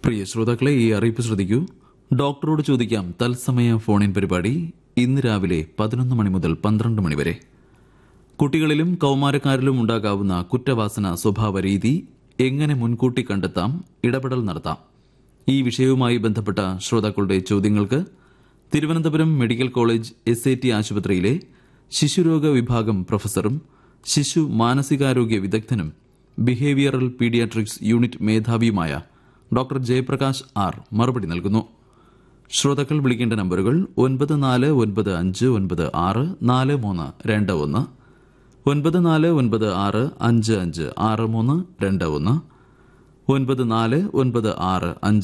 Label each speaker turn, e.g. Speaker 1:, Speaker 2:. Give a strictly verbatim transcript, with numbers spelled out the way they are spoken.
Speaker 1: പ്രിയ ശ്രോതാക്കളെ, ഈ അറിയിപ്പ് ശ്രദ്ധിക്കൂ. ഡോക്ടറോട് ചോദിക്കാം തത്സമയ ഫോണിൻ പരിപാടി ഇന്ന് രാവിലെ പതിനൊന്ന് മണി മുതൽ പന്ത്രണ്ട് മണി വരെ. കുട്ടികളിലും കൌമാരക്കാരിലും ഉണ്ടാകാവുന്ന കുറ്റവാസന സ്വഭാവ രീതി എങ്ങനെ മുൻകൂട്ടി കണ്ടെത്താം, ഇടപെടൽ നടത്താം. ഈ വിഷയവുമായി ബന്ധപ്പെട്ട ശ്രോതാക്കളുടെ ചോദ്യങ്ങൾക്ക് Thiruvananthapuram medical college S A T ആശുപത്രിയിലെ ശിശുരോഗ വിഭാഗം പ്രൊഫസറും ശിശു മാനസികാരോഗ്യ വിദഗ്ധനും behavioural paediatrics unit മേധാവിയുമായ doctor Jayaprakash R മറുപടി നൽകുന്നു. ശ്രോതാക്കൾ വിളിക്കേണ്ട നമ്പറുകൾ ഒൻപത് നാല് ഒൻപത് അഞ്ച് ഒൻപത് ആറ് നാല് മൂന്ന് രണ്ട് ഒന്ന്, ഒൻപത് നാല് ഒൻപത് ആറ് അഞ്ച് അഞ്ച് ആറ് മൂന്ന് രണ്ട് ഒന്ന്, ഒൻപത് നാല് ഒൻപത് ആറ് അഞ്ച്